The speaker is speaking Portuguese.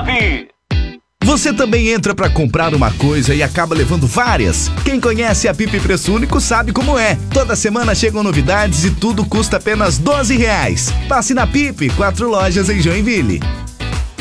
9. Você também entra pra comprar uma coisa e acaba levando várias? Quem conhece a Pipe Preço Único sabe como é. Toda semana chegam novidades e tudo custa apenas R$12. Passe na Pipe, 4 lojas em Joinville.